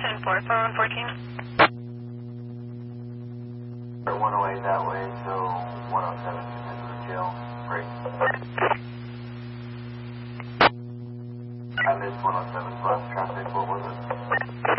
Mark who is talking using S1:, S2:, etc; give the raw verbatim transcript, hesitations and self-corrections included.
S1: ten four, four one fourteen.
S2: one oh eight that way, so one oh seven into the jail. Great. I missed one oh seven's last traffic. What was it?